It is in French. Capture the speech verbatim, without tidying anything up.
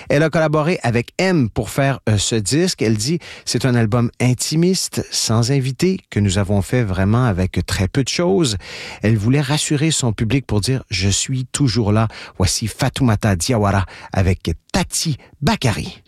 Elle a collaboré avec M pour faire euh, ce disque. Elle dit, c'est un album intimiste, sans invité, que nous avons fait vraiment avec très peu de choses. Elle voulait rassurer son public pour dire, je suis toujours là. Voici Fatoumata Diawara avec Tati Bakari.